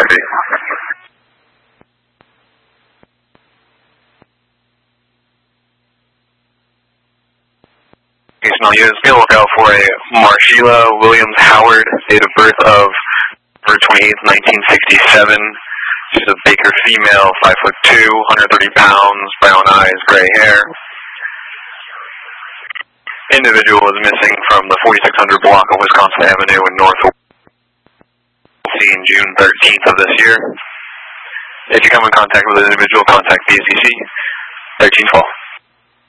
activity. Small units, be on the lookout for a Marshila Williams Howard, date of birth of November 28th, 1967. She's a Baker female, 5'2", 130 pounds, brown eyes, gray hair. Individual is missing from the 4600 block of Wisconsin Avenue in North. Seen June 13th of this year. If you come in contact with an individual, contact BACC 1312.